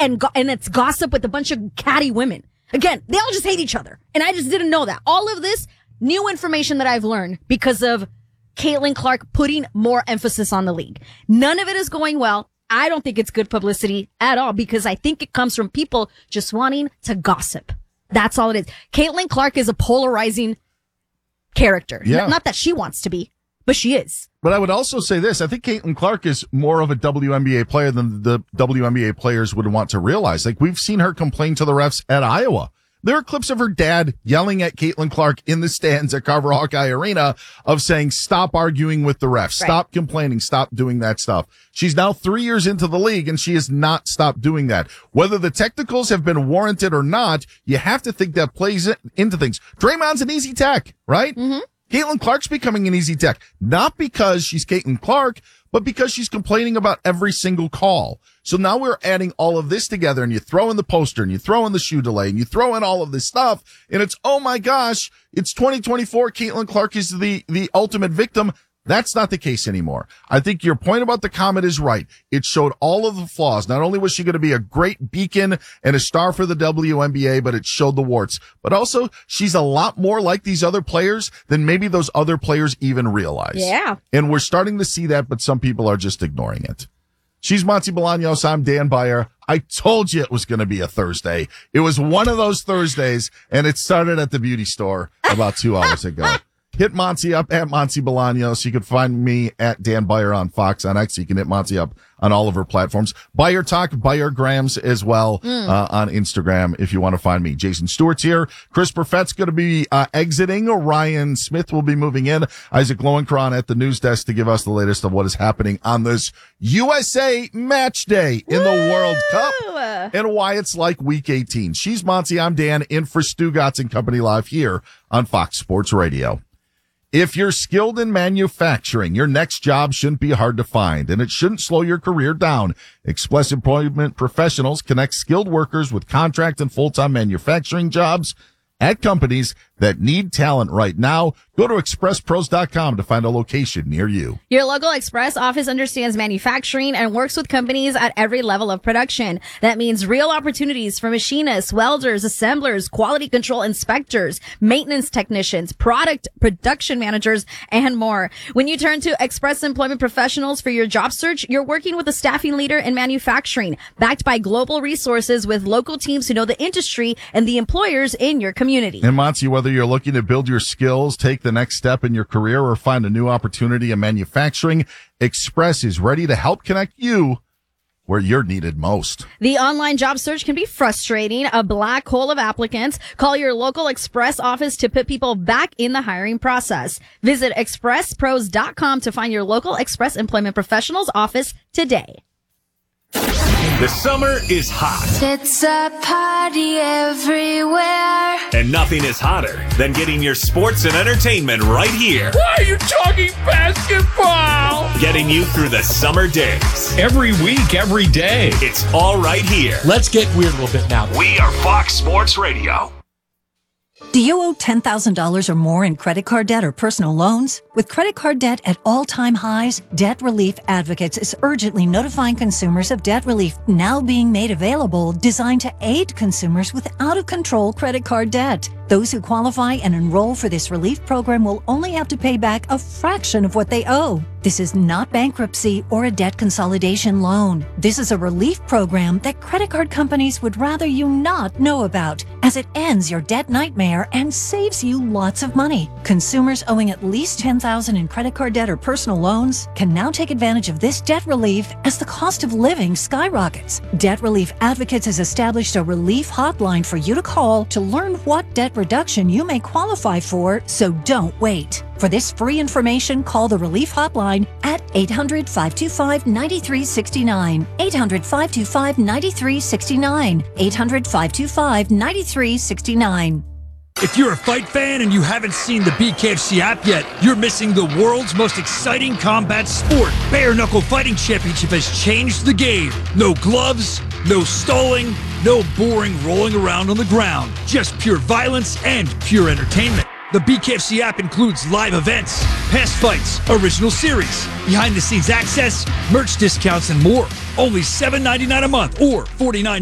and it's gossip with a bunch of catty women. Again, they all just hate each other. And I just didn't know that. All of this new information that I've learned because of Caitlin Clark putting more emphasis on the league. None of it is going well. I don't think it's good publicity at all because I think it comes from people just wanting to gossip. That's all it is. Caitlin Clark is a polarizing character. Yeah. Not that she wants to be, but she is. But I would also say this. I think Caitlin Clark is more of a WNBA player than the WNBA players would want to realize. Like, we've seen her complain to the refs at Iowa. There are clips of her dad yelling at Caitlin Clark in the stands at Carver Hawkeye Arena of saying, stop arguing with the refs, stop complaining, stop doing that stuff. She's now 3 years into the league and she has not stopped doing that. Whether the technicals have been warranted or not, you have to think that plays into things. Draymond's an easy tech, right? Mm-hmm. Caitlin Clark's becoming an easy tech, not because she's Caitlin Clark, but because she's complaining about every single call. So now we're adding all of this together, and you throw in the poster, and you throw in the shoe delay, and you throw in all of this stuff, and it's, oh my gosh, it's 2024. Caitlin Clark is the ultimate victim. That's not the case anymore. I think your point about the Comet is right. It showed all of the flaws. Not only was she going to be a great beacon and a star for the WNBA, but it showed the warts. But also, she's a lot more like these other players than maybe those other players even realize. Yeah. And we're starting to see that, but some people are just ignoring it. She's Monty Bolaños. I'm Dan Beyer. I told you it was going to be a Thursday. It was one of those Thursdays, and it started at the beauty store about 2 hours ago. Hit Monty up at Monty Bolaños. You can find me at Dan Beyer on Fox on X. You can hit Monty up on all of her platforms. Beyer Talk, Beyer Grams as well, on Instagram if you want to find me. Jason Stewart's here. Chris Perfett's going to be, exiting. Ryan Smith will be moving in. Isaac Lowenkron at the news desk to give us the latest of what is happening on this USA match day in the World Cup and why it's like week 18. She's Monty. I'm Dan, in for Stu Gatz and Company live here on Fox Sports Radio. If you're skilled in manufacturing, your next job shouldn't be hard to find, and it shouldn't slow your career down. Express Employment Professionals connect skilled workers with contract and full-time manufacturing jobs at companies that need talent right now. Go to expresspros.com to find a location near you. Your local Express office understands manufacturing and works with companies at every level of production. That means real opportunities for machinists, welders, assemblers, quality control inspectors, maintenance technicians, product production managers, and more. When you turn to Express Employment Professionals for your job search, you're working with a staffing leader in manufacturing, backed by global resources with local teams who know the industry and the employers in your community. And Monty, whether you're looking to build your skills, take the next step in your career, or find a new opportunity in manufacturing, Express is ready to help connect you where you're needed most. The online job search can be frustrating, a black hole of applicants. Call your local Express office to put people back in the hiring process. Visit expresspros.com to find your local Express Employment Professionals office today. The summer is hot. It's a party everywhere. And nothing is hotter than getting your sports and entertainment right here. Why are you talking basketball? Getting you through the summer days. Every week, every day. It's all right here. Let's get weird a little bit now. We are Fox Sports Radio. Do you owe $10,000 or more in credit card debt or personal loans? With credit card debt at all-time highs, Debt Relief Advocates is urgently notifying consumers of debt relief now being made available, designed to aid consumers with out-of-control credit card debt. Those who qualify and enroll for this relief program will only have to pay back a fraction of what they owe. This is not bankruptcy or a debt consolidation loan. This is a relief program that credit card companies would rather you not know about, as it ends your debt nightmare and saves you lots of money. Consumers owing at least $10,000 in credit card debt or personal loans can now take advantage of this debt relief as the cost of living skyrockets. Debt Relief Advocates has established a relief hotline for you to call to learn what debt reduction you may qualify for, so don't wait. For this free information, call the Relief Hotline at 800-525-9369. 800-525-9369. 800-525-9369. If you're a fight fan and you haven't seen the BKFC app yet, you're missing the world's most exciting combat sport. Bare Knuckle Fighting Championship has changed the game. No gloves, no stalling, no boring rolling around on the ground. Just pure violence and pure entertainment. The BKFC app includes live events, past fights, original series, behind-the-scenes access, merch discounts, and more. Only $7.99 a month or $49